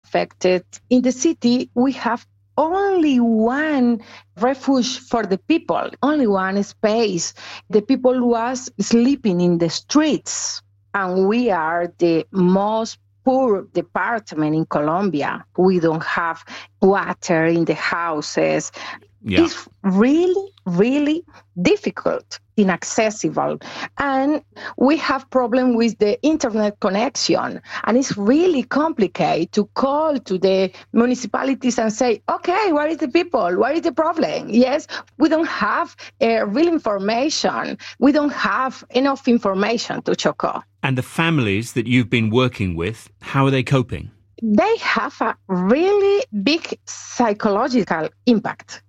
affected. In the city, we have only one refuge for the people, only one space. The people was sleeping in the streets, and we are the most poor department in Colombia. We don't have water in the houses. Yeah. It's really, really difficult, inaccessible. And we have problem with the internet connection. And it's really complicated to call to the municipalities and say, okay, where is the people? What is the problem? Yes, we don't have real information. We don't have enough information to Chocó. And the families that you've been working with, how are they coping? They have a really big psychological impact.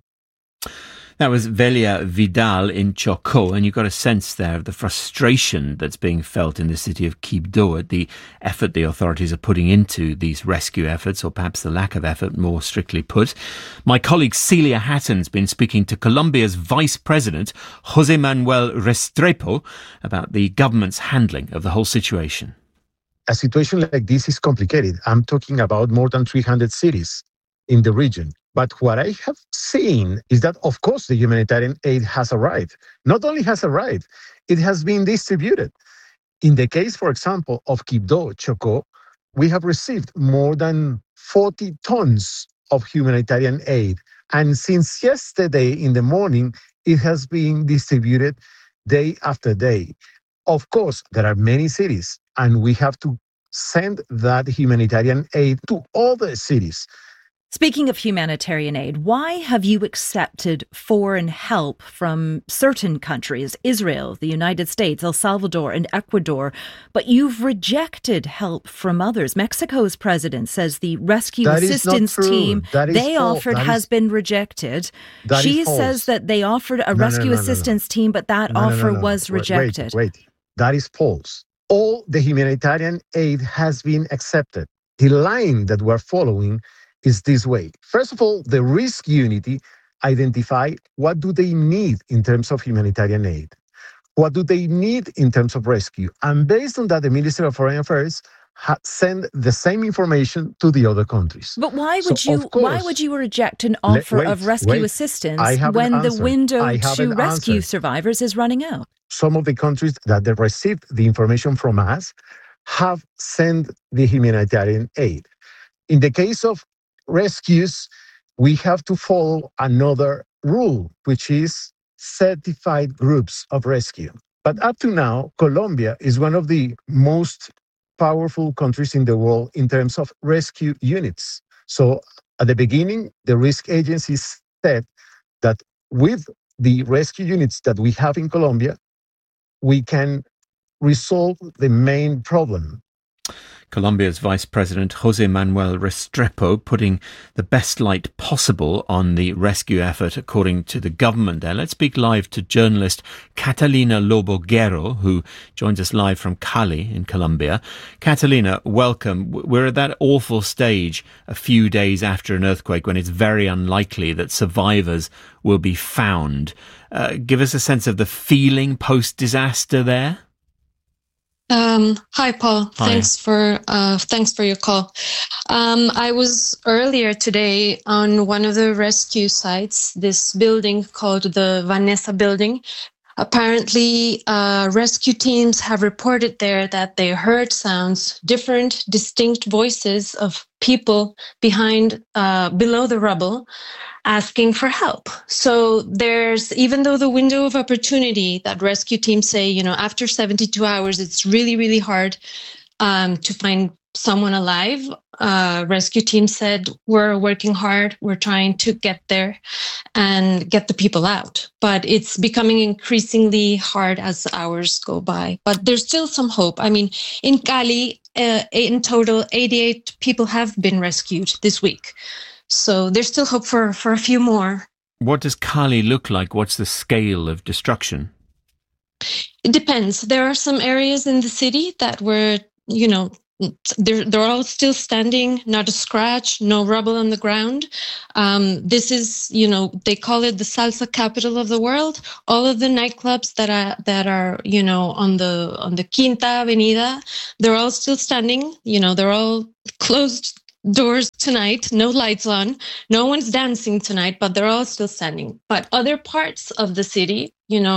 That was Velia Vidal in Chocó, and you got a sense there of the frustration that's being felt in the city of Quibdó at the effort the authorities are putting into these rescue efforts, or perhaps the lack of effort, more strictly put. My colleague Celia Hatton's been speaking to Colombia's Vice President, José Manuel Restrepo, about the government's handling of the whole situation. A situation like this is complicated. I'm talking about more than 300 cities in the region. But what I have seen is that, of course, the humanitarian aid has arrived. Not only has arrived, it has been distributed. In the case, for example, of Quibdó, Chocó, we have received more than 40 tons of humanitarian aid. And since yesterday in the morning, it has been distributed day after day. Of course, there are many cities, and we have to send that humanitarian aid to other cities. Speaking of humanitarian aid, why have you accepted foreign help from certain countries, Israel, the United States, El Salvador and Ecuador, but you've rejected help from others? Mexico's president says the rescue assistance team they offered has been rejected. She says that they offered a rescue assistance team, but that offer was rejected. Wait. That is false. All the humanitarian aid has been accepted. The line that we're following is this way. First of all, the risk unity identify what do they need in terms of humanitarian aid, what do they need in terms of rescue, and based on that, the Ministry of Foreign Affairs send the same information to the other countries. But why would you reject an offer of rescue assistance when the window to rescue survivors is running out? Some of the countries that they received the information from us have sent the humanitarian aid. In the case of rescues, we have to follow another rule, which is certified groups of rescue. But up to now, Colombia is one of the most powerful countries in the world in terms of rescue units. So at the beginning, the risk agencies said that with the rescue units that we have in Colombia, we can resolve the main problem. Colombia's Vice President José Manuel Restrepo putting the best light possible on the rescue effort according to the government there. Let's speak live to journalist Catalina Lobo-Guerro, who joins us live from Cali in Colombia. Catalina, welcome. We're at that awful stage a few days after an earthquake when it's very unlikely that survivors will be found. Give us a sense of the feeling post-disaster there. Hi, Paul. Hi. Thanks for your call. I was earlier today on one of the rescue sites, this building called the Vanessa building. Apparently, rescue teams have reported there that they heard sounds, different, distinct voices of people below the rubble, asking for help. So there's, even though the window of opportunity that rescue teams say, after 72 hours, it's really, really hard to find someone alive. Rescue team said, we're working hard. We're trying to get there and get the people out. But it's becoming increasingly hard as hours go by. But there's still some hope. I mean, in Cali, in total, 88 people have been rescued this week. So there's still hope for a few more. What does Cali look like? What's the scale of destruction? It depends. There are some areas in the city that were, they're all still standing, not a scratch, no rubble on the ground. This is, they call it the salsa capital of the world. All of the nightclubs that are, on the Quinta Avenida, they're all still standing. They're all closed doors tonight, no lights on, no one's dancing tonight, but they're all still standing. But other parts of the city,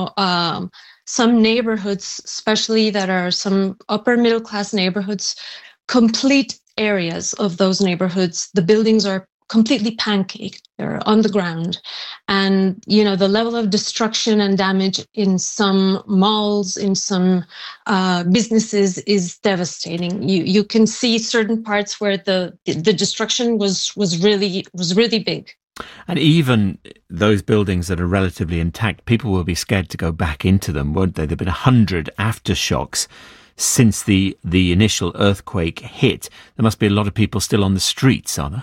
some neighborhoods, especially that are some upper middle class neighborhoods, complete areas of those neighborhoods, the buildings are completely pancaked. They're on the ground. And, the level of destruction and damage in some malls, in some businesses is devastating. You can see certain parts where the destruction was really big. And even those buildings that are relatively intact, people will be scared to go back into them, won't they? There have been 100 aftershocks since the initial earthquake hit. There must be a lot of people still on the streets, are there?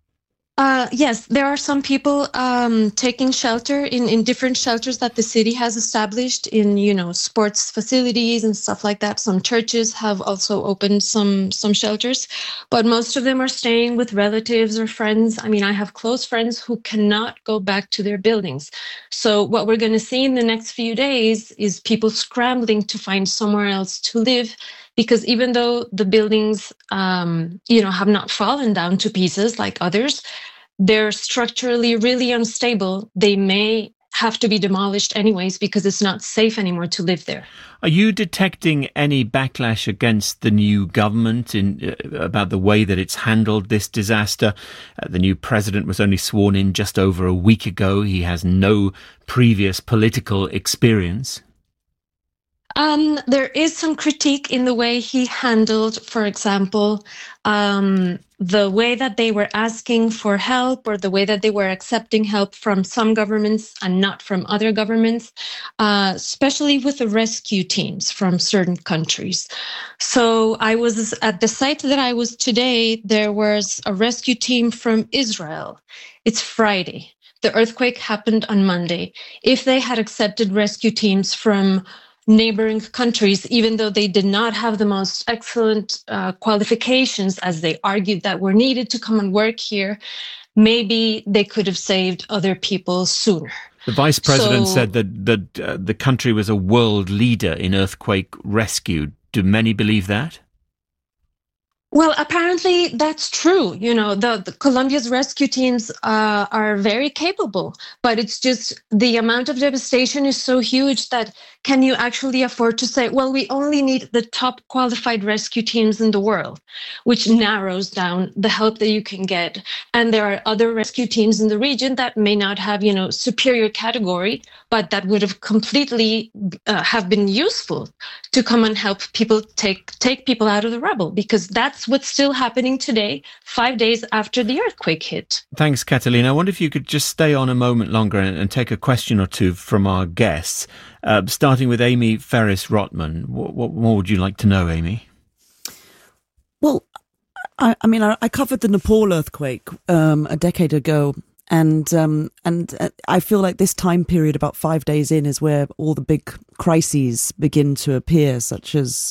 Yes, there are some people taking shelter in different shelters that the city has established in, sports facilities and stuff like that. Some churches have also opened some shelters, but most of them are staying with relatives or friends. I mean, I have close friends who cannot go back to their buildings. So what we're going to see in the next few days is people scrambling to find somewhere else to live. Because even though the buildings, have not fallen down to pieces like others, they're structurally really unstable. They may have to be demolished anyways because it's not safe anymore to live there. Are you detecting any backlash against the new government about the way that it's handled this disaster? The new president was only sworn in just over a week ago. He has no previous political experience. There is some critique in the way he handled, for example, the way that they were asking for help or the way that they were accepting help from some governments and not from other governments, especially with the rescue teams from certain countries. So I was at the site that I was today, there was a rescue team from Israel. It's Friday. The earthquake happened on Monday. If they had accepted rescue teams from neighboring countries, even though they did not have the most excellent qualifications as they argued that were needed to come and work here, maybe they could have saved other people sooner. The vice president said that the country was a world leader in earthquake rescue. Do many believe that? Well, apparently that's true. The Colombia's rescue teams are very capable, but it's just the amount of devastation is so huge that can you actually afford to say, well, we only need the top qualified rescue teams in the world, which narrows down the help that you can get. And there are other rescue teams in the region that may not have, superior category, but that would have completely have been useful to come and help people take people out of the rubble, because that's what's still happening today, 5 days after the earthquake hit. Thanks, Catalina. I wonder if you could just stay on a moment longer and take a question or two from our guests, starting with Amy Ferris-Rotman. What more would you like to know, Amy? Well, I covered the Nepal earthquake a decade ago. And I feel like this time period, about 5 days in, is where all the big crises begin to appear, such as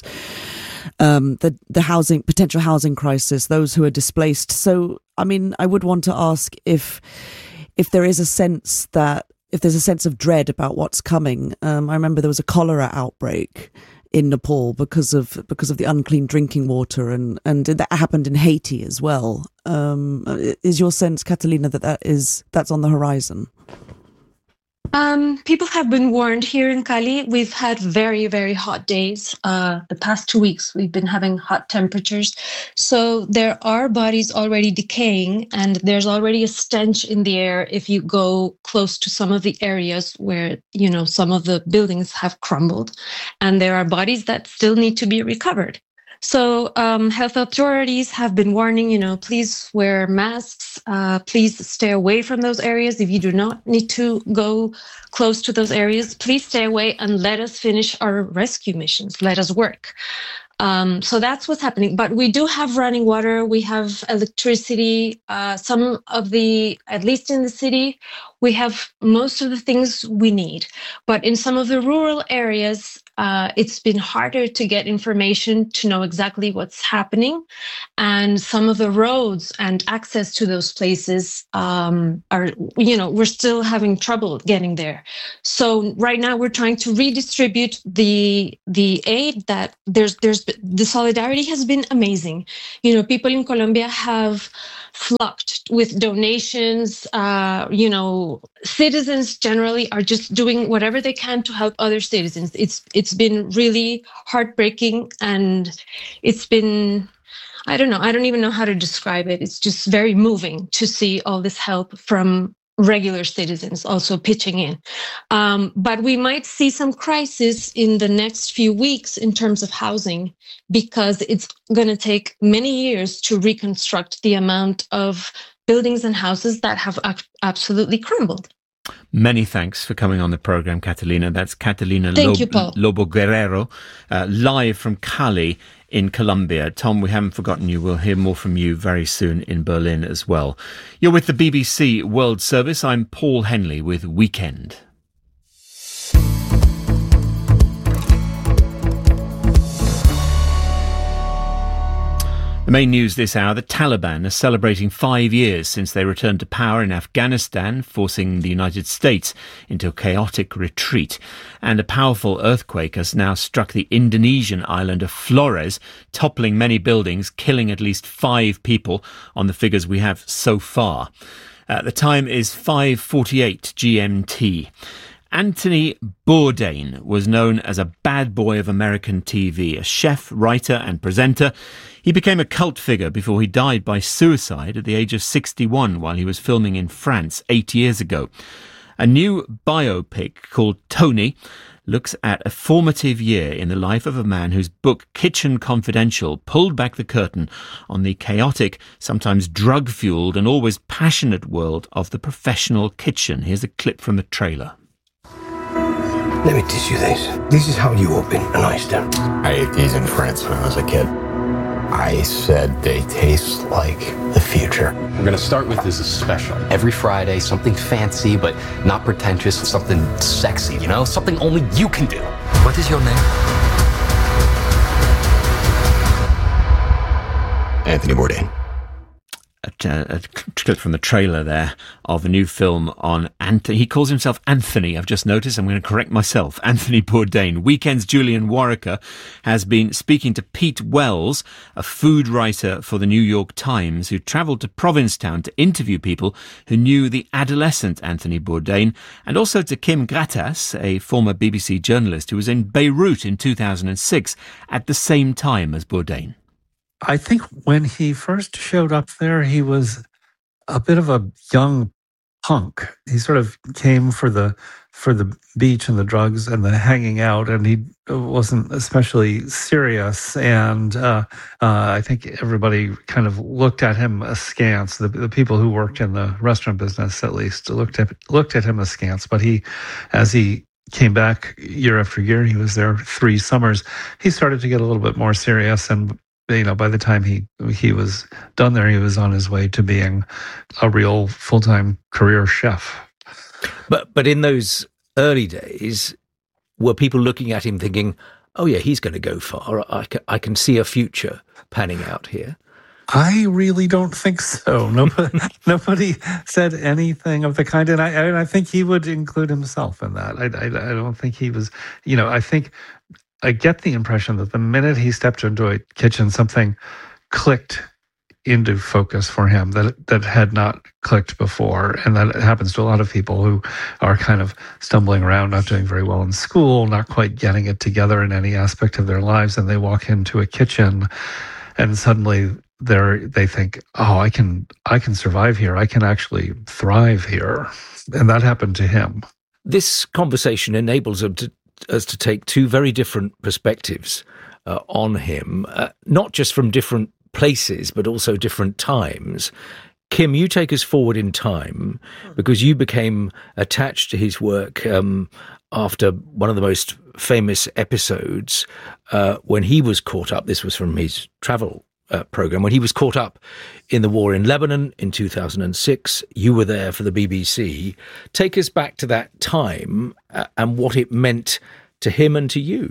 the potential housing crisis, those who are displaced. So, I would want to ask if there is a sense if there's a sense of dread about what's coming. I remember there was a cholera outbreak in Nepal because of the unclean drinking water, and that happened in Haiti as well. Is your sense, Catalina, that's on the horizon? People have been warned here in Cali. We've had very, very hot days. The past 2 weeks, we've been having hot temperatures. So there are bodies already decaying, and there's already a stench in the air if you go close to some of the areas where, some of the buildings have crumbled. And there are bodies that still need to be recovered. So health authorities have been warning, please wear masks, please stay away from those areas. If you do not need to go close to those areas, please stay away and let us finish our rescue missions. Let us work. So that's what's happening. But we do have running water. We have electricity. At least in the city, we have most of the things we need. But in some of the rural areas, it's been harder to get information to know exactly what's happening. And some of the roads and access to those places we're still having trouble getting there. So right now we're trying to redistribute the aid that the solidarity has been amazing. People in Colombia have flocked with donations. Citizens generally are just doing whatever they can to help other citizens. It's been really heartbreaking, and it's been, I don't even know how to describe it. It's just very moving to see all this help from regular citizens also pitching in. But we might see some crisis in the next few weeks in terms of housing, because it's going to take many years to reconstruct the amount of buildings and houses that have absolutely crumbled. Many thanks for coming on the program, Catalina. That's Catalina Lobo Guerrero, live from Cali in Colombia. Tom, we haven't forgotten you. We'll hear more from you very soon in Berlin as well. You're with the BBC World Service. I'm Paul Henley with Weekend. The main news this hour, the Taliban are celebrating 5 years since they returned to power in Afghanistan, forcing the United States into a chaotic retreat. And a powerful earthquake has now struck the Indonesian island of Flores, toppling many buildings, killing at least 5 people on the figures we have so far. The time is 5:48 GMT. Anthony Bourdain was known as a bad boy of American TV, a chef, writer and presenter. He became a cult figure before he died by suicide at the age of 61 while he was filming in France 8 years ago. A new biopic called Tony looks at a formative year in the life of a man whose book Kitchen Confidential pulled back the curtain on the chaotic, sometimes drug-fueled and always passionate world of the professional kitchen. Here's a clip from the trailer. Let me teach you this. This is how you open an oyster. I ate these in France when I was a kid. I said they taste like the future. We're going to start with this special. Every Friday, something fancy but not pretentious, something sexy, something only you can do. What is your name? Anthony Bourdain. A clip from the trailer there of a new film on Anthony. He calls himself Anthony, I've just noticed. I'm going to correct myself. Anthony Bourdain. Weekend's Julian Warwicker has been speaking to Pete Wells, a food writer for the New York Times, who travelled to Provincetown to interview people who knew the adolescent Anthony Bourdain, and also to Kim Grattas, a former BBC journalist who was in Beirut in 2006 at the same time as Bourdain. I think when he first showed up there, he was a bit of a young punk. He sort of came for the beach and the drugs and the hanging out, and he wasn't especially serious. And I think everybody kind of looked at him askance. The people who worked in the restaurant business, at least, looked at him askance. But as he came back year after year, he was there 3 summers, he started to get a little bit more serious, and by the time he was done there, he was on his way to being a real full-time career chef. But in those early days, were people looking at him thinking, "Oh yeah, he's going to go far. I can see a future panning out here"? I really don't think so. Nobody said anything of the kind, and I think he would include himself in that. I don't think he was. I get the impression that the minute he stepped into a kitchen, something clicked into focus for him that had not clicked before. And that happens to a lot of people who are kind of stumbling around, not doing very well in school, not quite getting it together in any aspect of their lives. And they walk into a kitchen and suddenly they think, oh, I can survive here. I can actually thrive here. And that happened to him. This conversation enables us to take 2 very different perspectives on him, not just from different places, but also different times. Kim, you take us forward in time because you became attached to his work after one of the most famous episodes when he was caught up. This was from his travel program, when he was caught up in the war in Lebanon in 2006. You were there for the BBC. Take us back to that time and what it meant to him and to you?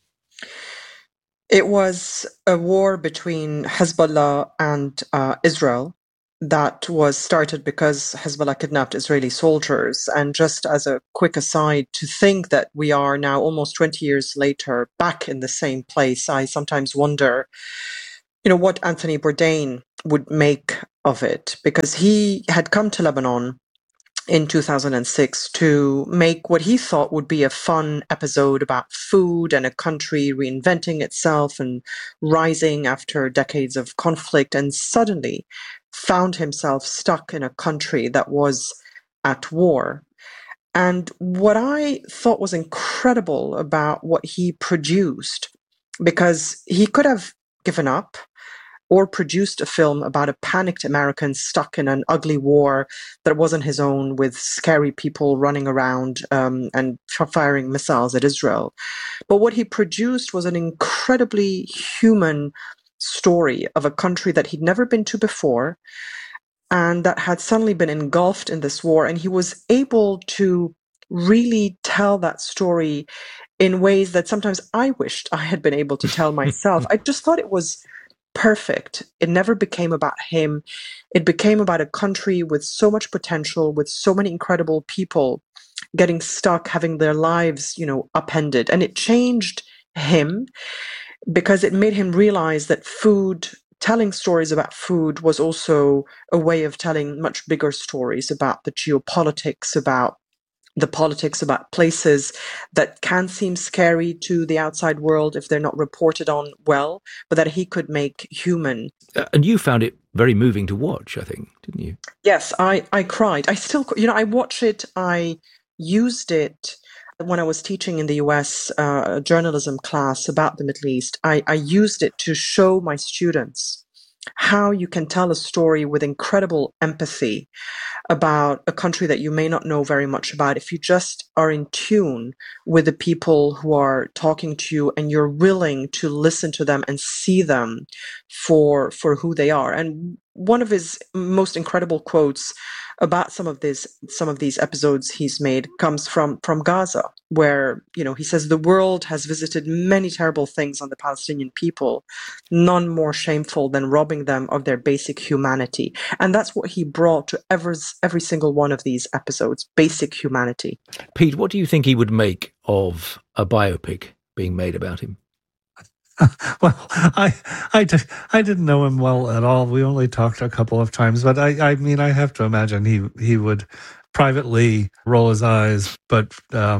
It was a war between Hezbollah and Israel that was started because Hezbollah kidnapped Israeli soldiers. And just as a quick aside, to think that we are now almost 20 years later back in the same place, I sometimes wonder, what Anthony Bourdain would make of it, because he had come to Lebanon in 2006 to make what he thought would be a fun episode about food and a country reinventing itself and rising after decades of conflict, and suddenly found himself stuck in a country that was at war. And what I thought was incredible about what he produced, because he could have given up or produced a film about a panicked American stuck in an ugly war that wasn't his own, with scary people running around and firing missiles at Israel. But what he produced was an incredibly human story of a country that he'd never been to before and that had suddenly been engulfed in this war. And he was able to really tell that story in ways that sometimes I wished I had been able to tell myself. I just thought it was perfect. It never became about him. It became about a country with so much potential, with so many incredible people getting stuck, having their lives, upended. And it changed him because it made him realize that telling stories about food was also a way of telling much bigger stories about the geopolitics, about the politics, about places that can seem scary to the outside world if they're not reported on well, but that he could make human. And you found it very moving to watch, I think, didn't you? Yes, I cried. I still, I watch it. I used it when I was teaching in the US a journalism class about the Middle East. I used it to show my students how you can tell a story with incredible empathy about a country that you may not know very much about if you just are in tune with the people who are talking to you and you're willing to listen to them and see them for who they are. And one of his most incredible quotes about some of these episodes he's made comes from Gaza, where he says the world has visited many terrible things on the Palestinian people, none more shameful than robbing them of their basic humanity. And that's what he brought to every single one of these episodes: basic humanity. Pete, what do you think he would make of a biopic being made about him? Well, I didn't know him well at all. We only talked a couple of times, but I mean, I have to imagine he would privately roll his eyes, but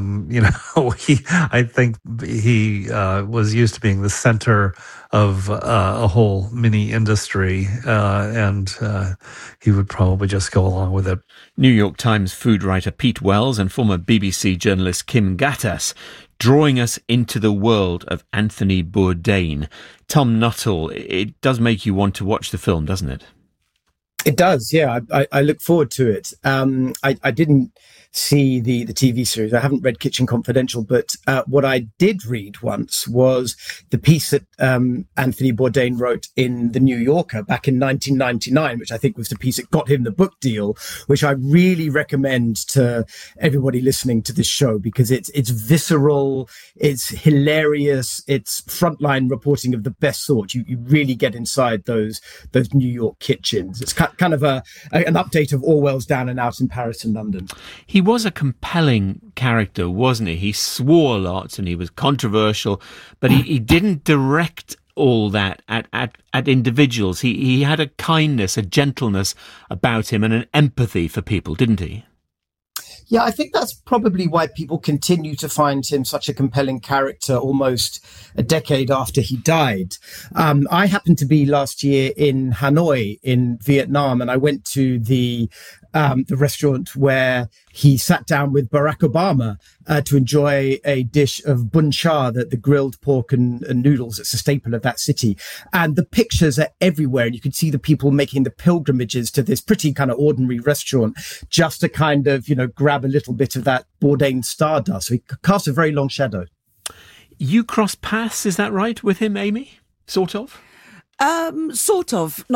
I think he was used to being the center of a whole mini industry, and he would probably just go along with it. New York Times food writer Pete Wells and former BBC journalist Kim Gattas drawing us into the world of Anthony Bourdain. Tom Nuttall, it does make you want to watch the film, doesn't it? It does, yeah. I look forward to it. I didn't see the TV series. I haven't read Kitchen Confidential, but what I did read once was the piece that Anthony Bourdain wrote in The New Yorker back in 1999, which I think was the piece that got him the book deal, which I really recommend to everybody listening to this show, because it's visceral, it's hilarious, it's frontline reporting of the best sort. You really get inside those New York kitchens. It's kind of an update of Orwell's Down and Out in Paris and London. He was a compelling character, wasn't he? He swore lots and he was controversial, but he didn't direct all that at individuals. He had a kindness, a gentleness about him and an empathy for people, didn't he? Yeah, I think that's probably why people continue to find him such a compelling character almost a decade after he died. I happened to be last year in Hanoi in Vietnam, and I went to the restaurant where he sat down with Barack Obama to enjoy a dish of bun cha, the grilled pork and noodles. It's a staple of that city. And the pictures are everywhere. And you could see the people making the pilgrimages to this pretty kind of ordinary restaurant just to kind of, grab a little bit of that Bourdain stardust. So he cast a very long shadow. You crossed paths, is that right, with him, Amy? Sort of? Sort of. Not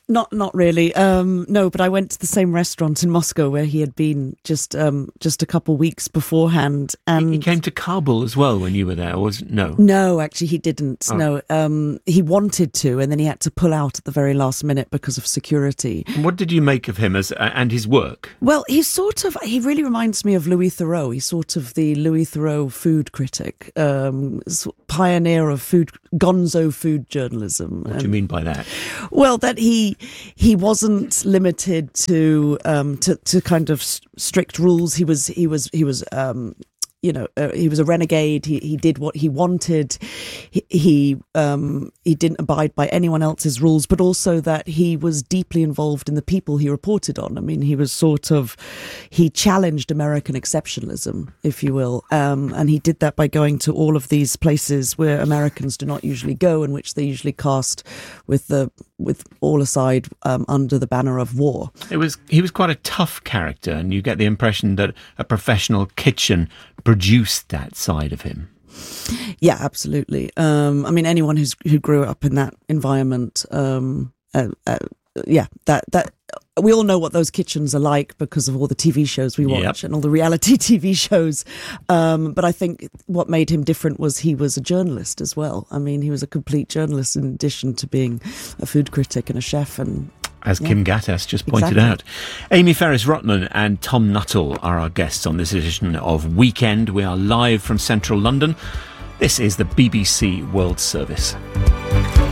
Not really. No, but I went to the same restaurant in Moscow where he had been just a couple of weeks beforehand. And he came to Kabul as well when you were there, or no? No, actually, he didn't. Oh. No, he wanted to, and then he had to pull out at the very last minute because of security. What did you make of him and his work? Well, he really reminds me of Louis Theroux. He's sort of the Louis Theroux food critic, pioneer of gonzo food journalism. What do you mean by that? Well, that he wasn't limited to kind of strict rules. He was he was a renegade. He did what he wanted. He didn't abide by anyone else's rules, but also that he was deeply involved in the people he reported on. I mean, he challenged American exceptionalism, if you will, and he did that by going to all of these places where Americans do not usually go, and which they usually cast with all aside under the banner of war. He was quite a tough character, and you get the impression that a professional kitchen produced that side of him. Yeah, absolutely. I mean, anyone who grew up in that environment, that we all know what those kitchens are like because of all the TV shows we watch and all the reality TV shows. But I think what made him different was he was a journalist as well. I mean, he was a complete journalist in addition to being a food critic and a chef. And as Kim Gattas just pointed out. Amy Ferris-Rotman and Tom Nuttall are our guests on this edition of Weekend. We are live from central London. This is the BBC World Service.